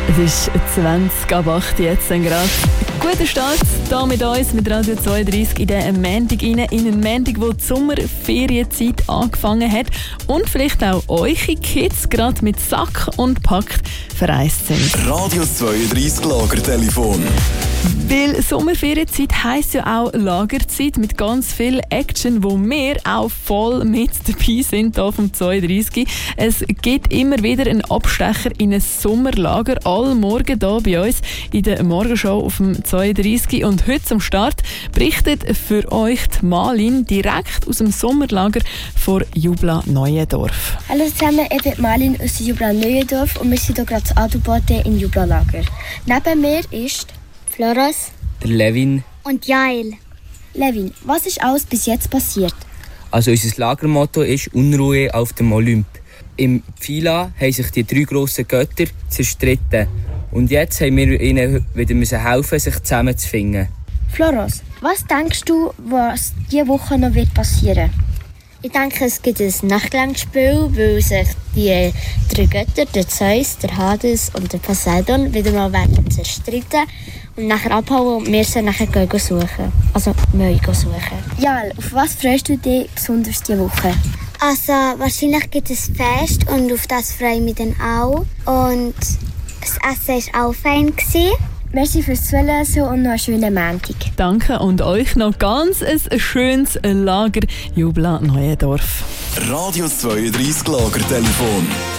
Es ist 20 ab 8 jetzt gerade. Guter Start hier mit uns, mit Radio 32 in den Montag rein. In einen Montag, wo die Sommerferienzeit angefangen hat. Und vielleicht auch eure Kids gerade mit Sack und Pack verreist sind. Radio 32 Lagertelefon. Weil Sommerferienzeit heisst ja auch Lagerzeit mit ganz viel Action, wo wir auch voll mit dabei sind hier vom 32. Es gibt immer wieder einen Abstecher in ein Sommerlager, all morgen hier bei uns in der Morgenshow auf dem 32. Und heute zum Start berichtet für euch die Malin direkt aus dem Sommerlager vor Jubla Neuendorf. Hallo zusammen, ich bin Malin aus Jubla Neuendorf und wir sind hier gerade zu Adelboden im Jubla-Lager. Neben mir ist Floros, der Levin und Jael. Levin, was ist alles bis jetzt passiert? Also unser Lagermotto ist Unruhe auf dem Olymp. Im Pfila haben sich die 3 grossen Götter zerstritten. Und jetzt haben wir ihnen wieder helfen, sich zusammenzufinden. Floros, was denkst du, was diese Woche noch passieren wird? Ich denke, es gibt ein Nachtlandspiel, weil sich die 3 Götter, der Zeus, der Hades und der Poseidon, wieder mal werden zerstritten und nachher abhauen und wir sie nachher suchen. Also neu suchen. Ja, auf was freust du dich besonders diese Woche? Also wahrscheinlich gibt es Fest und auf das freue ich mich dann auch. Und das Essen war auch fein. Merci fürs Zuhören und noch einen schönen Montag. Danke und euch noch ganz ein schönes Lager Jubla Neuendorf. Radio 32 Lagertelefon.